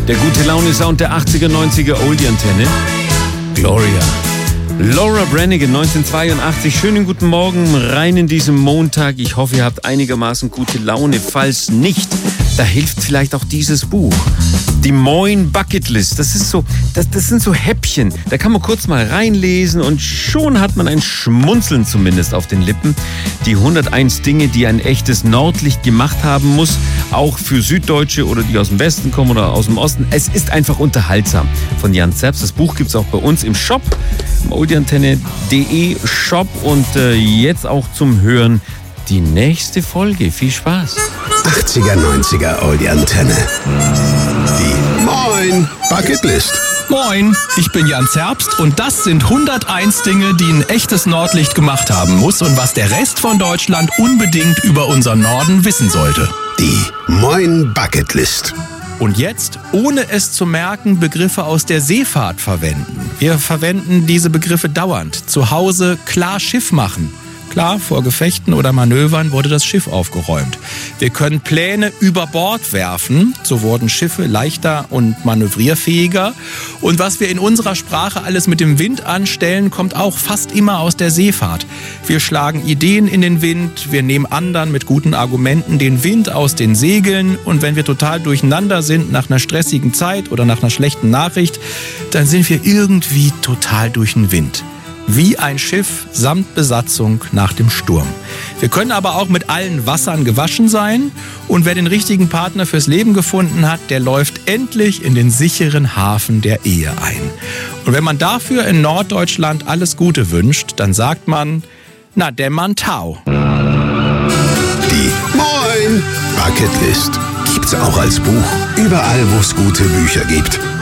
Der gute Laune-Sound der 80er, 90er Oldie-Antenne. Gloria. Laura Branigan, 1982. Schönen guten Morgen rein in diesem Montag. Ich hoffe, ihr habt einigermaßen gute Laune. Falls nicht, da hilft vielleicht auch dieses Buch. Die Moin Bucketlist. Das sind so Häppchen. Da kann man kurz mal reinlesen und schon hat man ein Schmunzeln zumindest auf den Lippen. Die 101 Dinge, die ein echtes Nordlicht gemacht haben muss. Auch für Süddeutsche oder die aus dem Westen kommen oder aus dem Osten. Es ist einfach unterhaltsam. Von Jan Zerbst. Das Buch gibt es auch bei uns im Shop. Im oldieantenne.de Shop. Und jetzt auch zum Hören die nächste Folge. Viel Spaß. 80er, 90er Oldie-Antenne. Die Moin Bucketlist. Moin, ich bin Jan Zerbst und das sind 101 Dinge, die ein echtes Nordlicht gemacht haben muss und was der Rest von Deutschland unbedingt über unseren Norden wissen sollte. Die Moin Bucketlist. Und jetzt, ohne es zu merken, Begriffe aus der Seefahrt verwenden. Wir verwenden diese Begriffe dauernd. Zu Hause klar Schiff machen. Klar, vor Gefechten oder Manövern wurde das Schiff aufgeräumt. Wir können Pläne über Bord werfen, so wurden Schiffe leichter und manövrierfähiger. Und was wir in unserer Sprache alles mit dem Wind anstellen, kommt auch fast immer aus der Seefahrt. Wir schlagen Ideen in den Wind, wir nehmen anderen mit guten Argumenten den Wind aus den Segeln. Und wenn wir total durcheinander sind nach einer stressigen Zeit oder nach einer schlechten Nachricht, dann sind wir irgendwie total durch den Wind. Wie ein Schiff samt Besatzung nach dem Sturm. Wir können aber auch mit allen Wassern gewaschen sein. Und wer den richtigen Partner fürs Leben gefunden hat, der läuft endlich in den sicheren Hafen der Ehe ein. Und wenn man dafür in Norddeutschland alles Gute wünscht, dann sagt man, na dämmern Tau. Die Moin Bucketlist gibt's auch als Buch. Überall, wo es gute Bücher gibt.